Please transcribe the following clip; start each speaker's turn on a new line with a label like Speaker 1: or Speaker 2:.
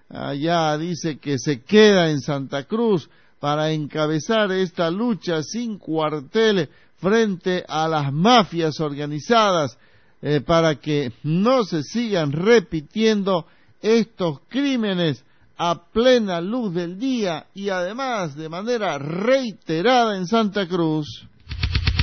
Speaker 1: allá dice que se queda en Santa Cruz para encabezar esta lucha sin cuartel frente a las mafias organizadas, para que no se sigan repitiendo estos crímenes a plena luz del día y además de manera reiterada en Santa Cruz.